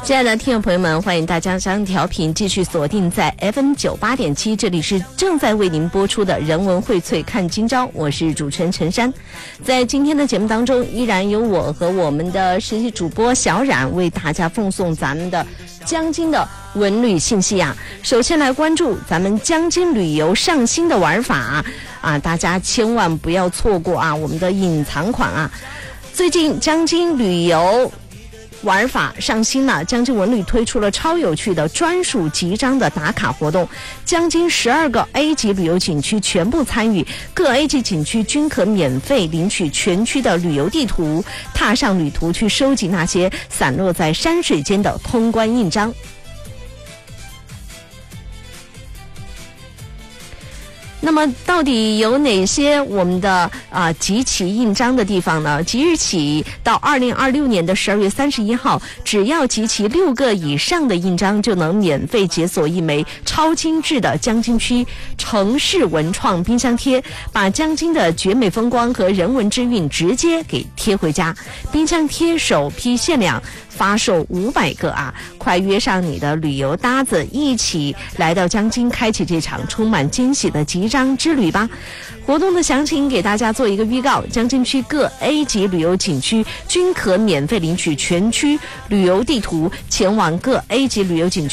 亲爱的听众朋友们，欢迎大家将调频继续锁定在 FM98.7， 这里是正在为您播出的人文荟萃看今朝，我是主持人陈珊。在今天的节目当中，依然由我和我们的实习主播小冉为大家奉送咱们的江津的文旅信息啊。首先来关注咱们江津旅游上新的玩法啊，大家千万不要错过啊，我们的隐藏款啊。最近江津旅游玩法上新了，江津文旅推出了超有趣的专属集章的打卡活动，江津12个 A 级旅游景区全部参与，各 A 级景区均可免费领取全区的旅游地图，踏上旅途去收集那些散落在山水间的通关印章。那么到底有哪些我们的集齐印章的地方呢？即日起到2026年的12月31号，只要集齐6个以上的印章，就能免费解锁一枚超精致的江津区城市文创冰箱贴，把江津的绝美风光和人文之韵直接给贴回家。冰箱贴首批限量发售500个啊！快约上你的旅游搭子，一起来到江津，开启这场充满惊喜的集章之旅吧！活动的详情给大家做一个预告，江津区各 A 级旅游景区均可免费领取全区旅游地图，前往各 A 级旅游景区